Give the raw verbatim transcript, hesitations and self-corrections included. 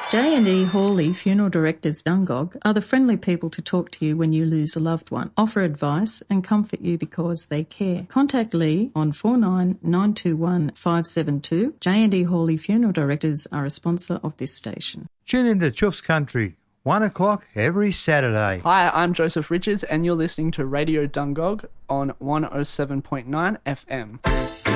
J and E Hawley Funeral Directors Dungog are the friendly people to talk to you when you lose a loved one, offer advice and comfort you because they care. Contact Lee on four nine nine two one five seven two. J and E Hawley Funeral Directors are a sponsor of this station. Tune into Chuff's Country, one o'clock every Saturday. Hi, I'm Joseph Richards and you're listening to Radio Dungog on one oh seven point nine F M.